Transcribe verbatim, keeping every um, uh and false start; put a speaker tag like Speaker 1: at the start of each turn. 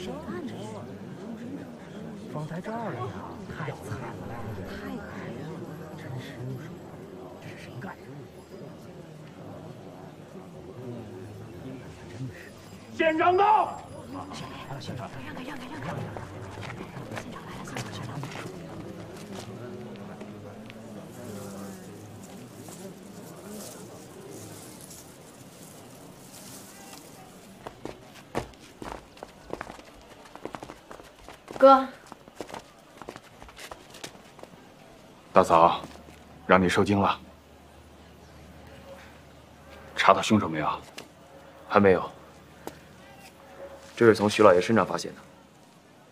Speaker 1: 放在这儿了呀，太惨了，太可怜了，真是，这是谁干的？真是。县长到！县长来了，县长，让开，让开，让开！县长来了，县长，县长。
Speaker 2: 哥，
Speaker 3: 大嫂，让你受惊了。查到凶手没有？
Speaker 4: 还没有，这是从徐老爷身上发现的。